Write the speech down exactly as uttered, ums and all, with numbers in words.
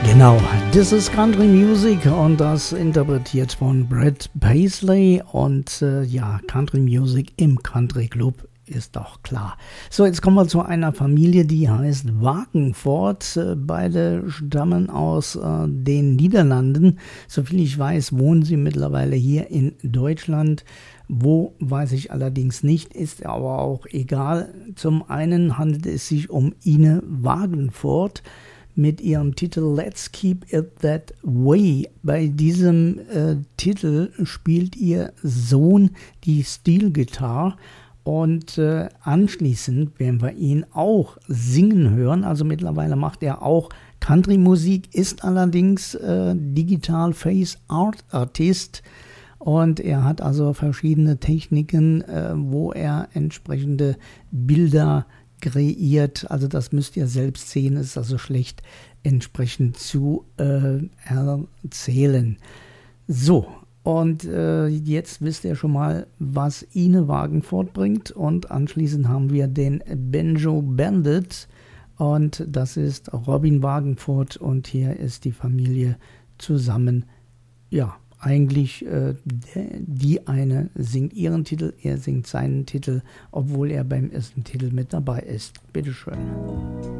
Genau, this is Country Music und das interpretiert von Brett Paisley und äh, ja, Country Music im Country Club ist doch klar. So, jetzt kommen wir zu einer Familie, die heißt Wagenfort. Äh, beide stammen aus äh, den Niederlanden. Soviel ich weiß, wohnen sie mittlerweile hier in Deutschland. Wo, weiß ich allerdings nicht, ist aber auch egal. Zum einen handelt es sich um Ine Wagenfort mit ihrem Titel Let's Keep It That Way. Bei diesem äh, Titel spielt ihr Sohn die Steel-Gitarre und äh, anschließend werden wir ihn auch singen hören. Also mittlerweile macht er auch Country-Musik, ist allerdings äh, Digital Face Art Artist und er hat also verschiedene Techniken, äh, wo er entsprechende Bilder kreiert, also das müsst ihr selbst sehen, ist also schlecht entsprechend zu äh, erzählen. So, und äh, jetzt wisst ihr schon mal, was Ine Wagenfort bringt und anschließend haben wir den Banjo Bandit und das ist Robin Wagenfort und hier ist die Familie zusammen, ja, eigentlich äh, die eine singt ihren Titel, er singt seinen Titel, obwohl er beim ersten Titel mit dabei ist. Bitteschön.